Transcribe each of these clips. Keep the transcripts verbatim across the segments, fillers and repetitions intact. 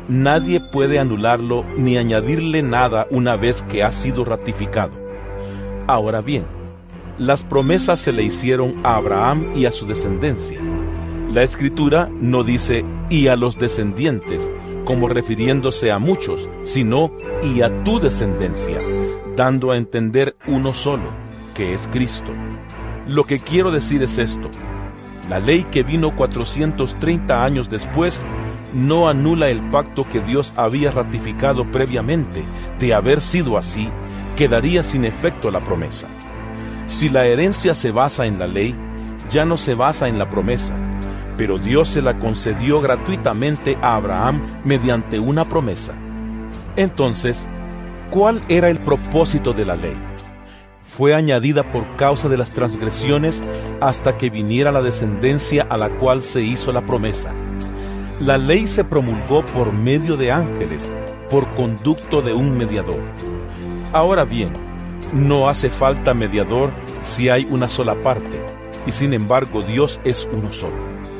nadie puede anularlo ni añadirle nada una vez que ha sido ratificado. Ahora bien, las promesas se le hicieron a Abraham y a su descendencia. La Escritura no dice «y a los descendientes», como refiriéndose a muchos, sino «y a tu descendencia», dando a entender uno solo, que es Cristo. Lo que quiero decir es esto: la ley que vino cuatrocientos treinta años después no anula el pacto que Dios había ratificado previamente. De haber sido así, quedaría sin efecto la promesa. Si la herencia se basa en la ley, ya no se basa en la promesa, pero Dios se la concedió gratuitamente a Abraham mediante una promesa. Entonces, ¿cuál era el propósito de la ley? Fue añadida por causa de las transgresiones hasta que viniera la descendencia a la cual se hizo la promesa. La ley se promulgó por medio de ángeles, por conducto de un mediador. Ahora bien, no hace falta mediador si hay una sola parte, y sin embargo Dios es uno solo.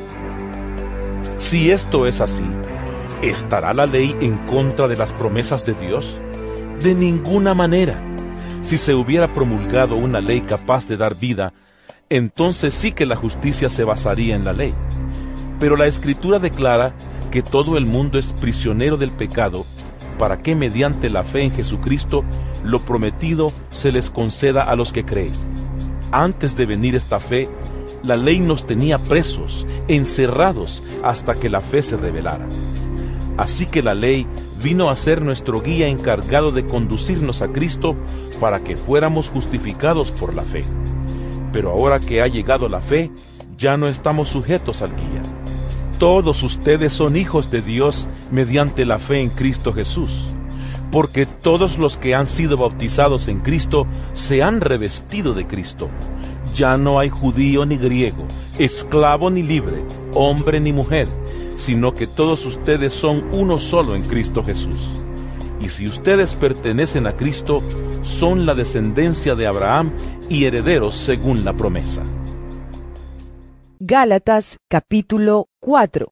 Si esto es así, ¿estará la ley en contra de las promesas de Dios? De ninguna manera. Si se hubiera promulgado una ley capaz de dar vida, entonces sí que la justicia se basaría en la ley. Pero la Escritura declara que todo el mundo es prisionero del pecado, para que mediante la fe en Jesucristo lo prometido se les conceda a los que creen. Antes de venir esta fe, la ley nos tenía presos, encerrados, hasta que la fe se revelara. Así que la ley vino a ser nuestro guía encargado de conducirnos a Cristo para que fuéramos justificados por la fe. Pero ahora que ha llegado la fe, ya no estamos sujetos al guía. Todos ustedes son hijos de Dios mediante la fe en Cristo Jesús, porque todos los que han sido bautizados en Cristo se han revestido de Cristo. Ya no hay judío ni griego, esclavo ni libre, hombre ni mujer, sino que todos ustedes son uno solo en Cristo Jesús. Y si ustedes pertenecen a Cristo, son la descendencia de Abraham y herederos según la promesa. Gálatas capítulo cuatro.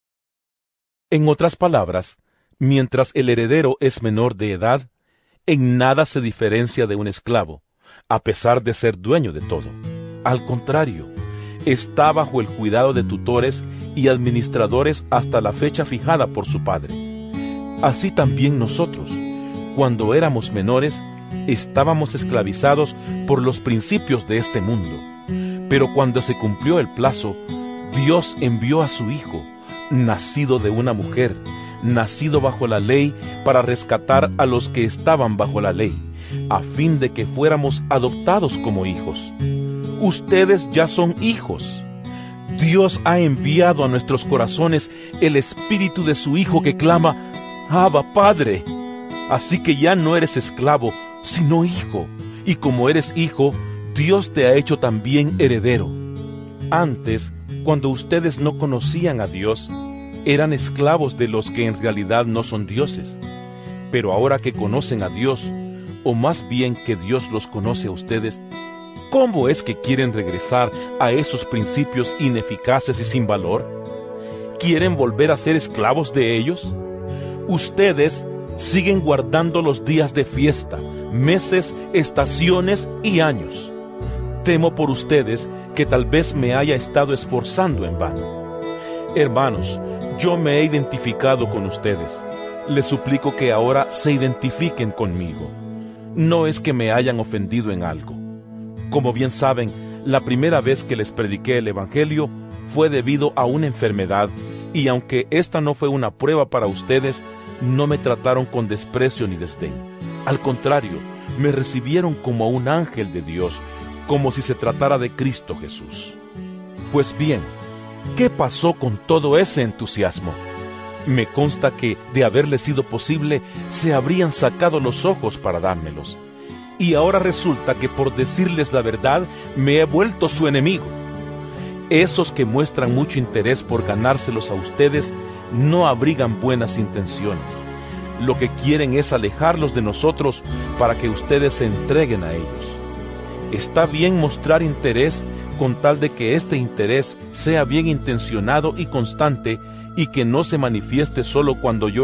En otras palabras, mientras el heredero es menor de edad, en nada se diferencia de un esclavo, a pesar de ser dueño de todo. Al contrario, está bajo el cuidado de tutores y administradores hasta la fecha fijada por su padre. Así también nosotros, cuando éramos menores, estábamos esclavizados por los principios de este mundo. Pero cuando se cumplió el plazo, Dios envió a su Hijo, nacido de una mujer, nacido bajo la ley, para rescatar a los que estaban bajo la ley, a fin de que fuéramos adoptados como hijos. Ustedes ya son hijos. Dios ha enviado a nuestros corazones el Espíritu de su Hijo que clama, Abba, Padre. Así que ya no eres esclavo, sino hijo. Y como eres hijo, Dios te ha hecho también heredero. Antes, cuando ustedes no conocían a Dios, eran esclavos de los que en realidad no son dioses. Pero ahora que conocen a Dios, o más bien que Dios los conoce a ustedes, ¿cómo es que quieren regresar a esos principios ineficaces y sin valor? ¿Quieren volver a ser esclavos de ellos? Ustedes siguen guardando los días de fiesta, meses, estaciones y años. Temo por ustedes que tal vez me haya estado esforzando en vano. Hermanos, yo me he identificado con ustedes. Les suplico que ahora se identifiquen conmigo. No es que me hayan ofendido en algo. Como bien saben, la primera vez que les prediqué el Evangelio fue debido a una enfermedad, y aunque esta no fue una prueba para ustedes, no me trataron con desprecio ni desdén. Al contrario, me recibieron como a un ángel de Dios, como si se tratara de Cristo Jesús. Pues bien, ¿qué pasó con todo ese entusiasmo? Me consta que, de haberle sido posible, se habrían sacado los ojos para dármelos. Y ahora resulta que por decirles la verdad, me he vuelto su enemigo. Esos que muestran mucho interés por ganárselos a ustedes, no abrigan buenas intenciones. Lo que quieren es alejarlos de nosotros para que ustedes se entreguen a ellos. Está bien mostrar interés con tal de que este interés sea bien intencionado y constante, y que no se manifieste solo cuando yo